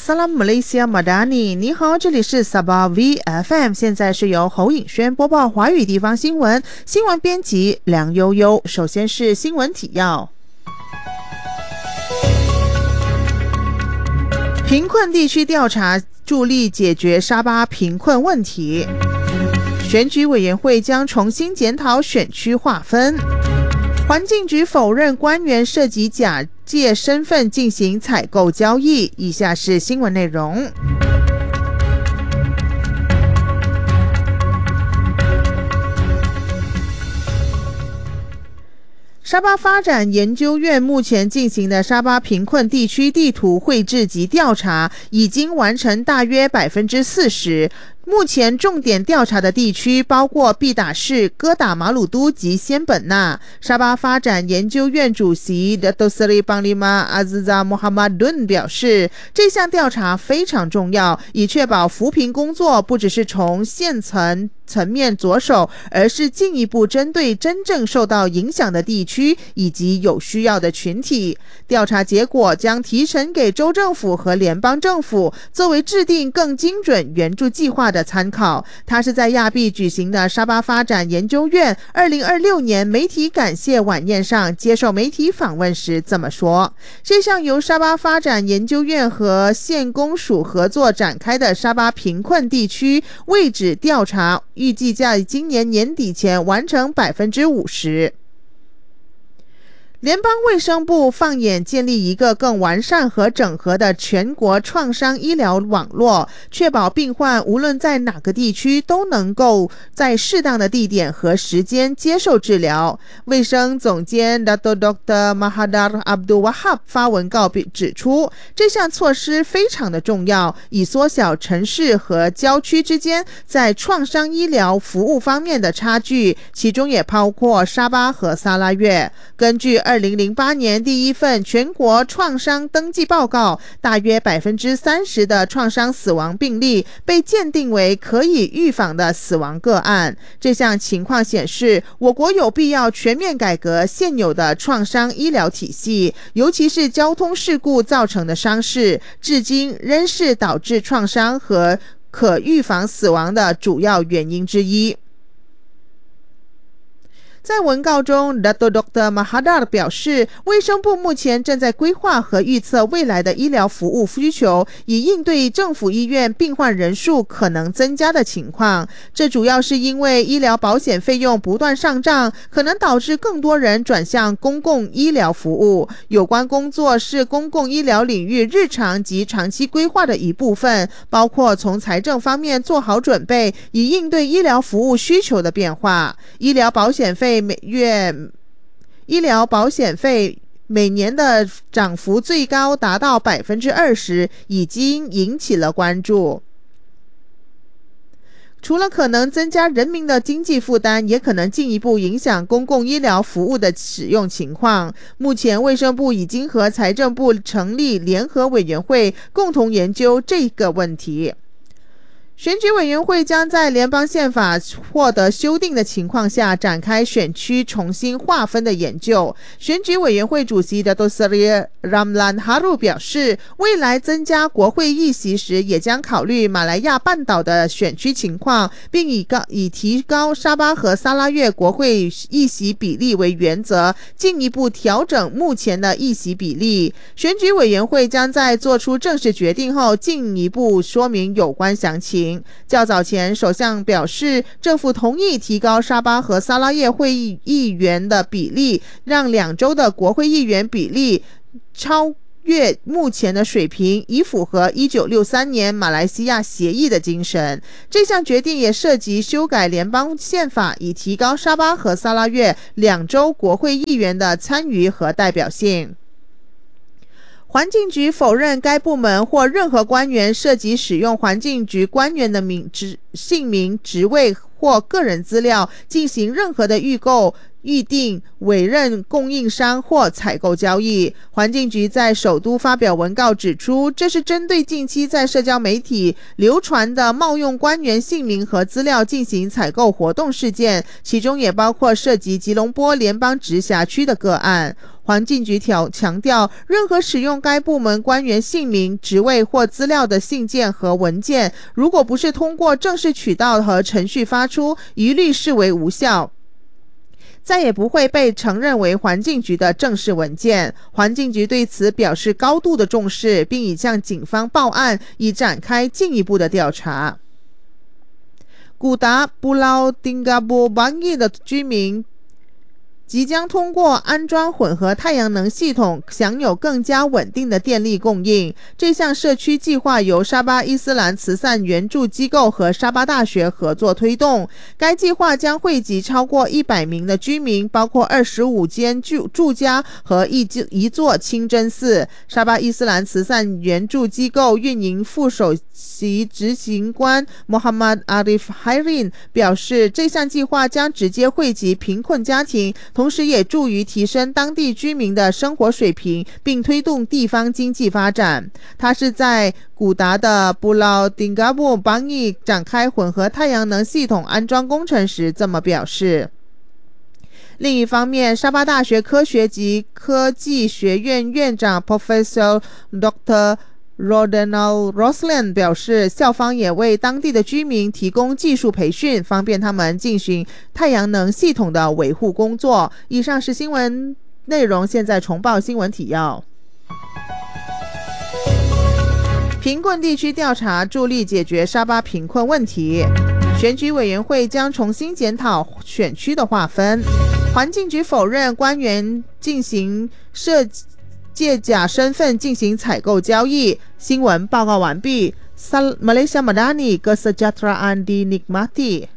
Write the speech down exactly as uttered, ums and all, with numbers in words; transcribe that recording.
Salam Malaysia Madani， 你好，这里是 Sabah V F M， 现在是由侯颖轩播报华语地方新闻，新闻编辑梁悠悠。首先是新闻提要。贫困地区调查助力解决沙巴贫困问题。选举委员会将重新检讨选区划分。环境局否认官员涉及假借身份进行采购交易。以下是新闻内容。沙巴发展研究院目前进行的沙巴贫困地区地图绘制及调查已经完成大约 百分之四十。目前重点调查的地区包括毕打市、哥打马鲁都及仙本那。沙巴发展研究院主席 Dato Seri Panglima Azizah Mohammadun 表示，这项调查非常重要，以确保扶贫工作不只是从县层层面着手，而是进一步针对真正受到影响的地区以及有需要的群体。调查结果将提呈给州政府和联邦政府，作为制定更精准援助计划的参考。他是在亚庇举行的沙巴发展研究院二零二六年媒体感谢晚宴上接受媒体访问时这么说。这项由沙巴发展研究院和县公署合作展开的沙巴贫困地区位置调查，预计在今年年底前完成 百分之五十。联邦卫生部放眼建立一个更完善和整合的全国创伤医疗网络，确保病患无论在哪个地区都能够在适当的地点和时间接受治疗。卫生总监 Dato Doktor Mahathir Abdul Wahab 发文告指出，这项措施非常的重要，以缩小城市和郊区之间在创伤医疗服务方面的差距，其中也包括沙巴和沙拉越。根据二零零八年第一份全国创伤登记报告，大约 百分之三十 的创伤死亡病例被鉴定为可以预防的死亡个案。这项情况显示，我国有必要全面改革现有的创伤医疗体系，尤其是交通事故造成的伤势，至今仍是导致创伤和可预防死亡的主要原因之一。在文告中 Dato Doktor Mahathir 表示，卫生部目前正在规划和预测未来的医疗服务需求，以应对政府医院病患人数可能增加的情况。这主要是因为医疗保险费用不断上涨，可能导致更多人转向公共医疗服务。有关工作是公共医疗领域日常及长期规划的一部分，包括从财政方面做好准备，以应对医疗服务需求的变化。医疗保险费每月医疗保险费每年的涨幅最高达到 百分之二十， 已经引起了关注。除了可能增加人民的经济负担，也可能进一步影响公共医疗服务的使用情况。目前卫生部已经和财政部成立联合委员会，共同研究这个问题。选举委员会将在联邦宪法获得修订的情况下展开选区重新划分的研究。选举委员会主席 Dato Seri Ramlan Haru 表示，未来增加国会议席时也将考虑马来亚半岛的选区情况，并以高以提高沙巴和沙拉越国会议席比例为原则，进一步调整目前的议席比例。选举委员会将在做出正式决定后进一步说明有关详情。较早前，首相表示，政府同意提高沙巴和沙拉越会议议员的比例，让两州的国会议员比例超越目前的水平，以符合一九六三年马来西亚协议的精神。这项决定也涉及修改联邦宪法，以提高沙巴和沙拉越两州国会议员的参与和代表性。环境局否认该部门或任何官员涉及使用环境局官员的名职姓名、职位或个人资料进行任何的预购、 预定、委任供应商或采购交易。环境局在首都发表文告指出，这是针对近期在社交媒体流传的冒用官员姓名和资料进行采购活动事件，其中也包括涉及吉隆坡联邦直辖区的个案。环境局强调，任何使用该部门官员姓名、职位或资料的信件和文件，如果不是通过正式渠道和程序发出，一律视为无效，再也不会被承认为环境局的正式文件。环境局对此表示高度的重视，并已向警方报案，以展开进一步的调查。古达布劳丁嘎波邦义的居民即将通过安装混合太阳能系统，享有更加稳定的电力供应。这项社区计划由沙巴伊斯兰慈善援助机构和沙巴大学合作推动。该计划将惠及超过一百名的居民，包括二十五间住住家和一一座清真寺。沙巴伊斯兰慈善援助机构运营副首席执行官 Muhammad Arif Hairin 表示，这项计划将直接惠及贫困家庭，同时也助于提升当地居民的生活水平，并推动地方经济发展。他是在古达的布劳丁嘎布邦义展开混合太阳能系统安装工程时这么表示。另一方面，沙巴大学科学及科技学院院长 Professor Doctor Rodney Roslan 表示，校方也为当地的居民提供技术培训，方便他们进行太阳能系统的维护工作。以上是新闻内容，现在重报新闻提要。贫困地区调查助力解决沙巴贫困问题。选举委员会将重新检讨选区的划分。环境局否认官员进行设借假身份进行采购交易。新闻报告完毕。Malaysia Madani Kesejahteraan Dinikmati。